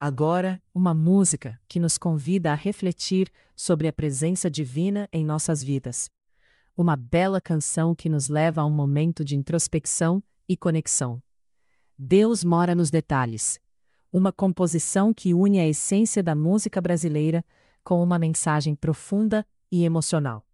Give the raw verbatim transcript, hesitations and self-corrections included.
Agora, uma música que nos convida a refletir sobre a presença divina em nossas vidas. Uma bela canção que nos leva a um momento de introspecção e conexão. Deus mora nos detalhes. Uma composição que une a essência da música brasileira com uma mensagem profunda e emocional.